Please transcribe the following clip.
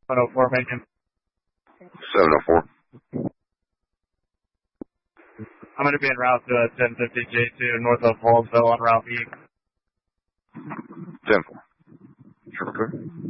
104 Macon. 704. I'm going to be en route to 1050 J2 north of Hallsville on Route E. 10-4. Sure, okay.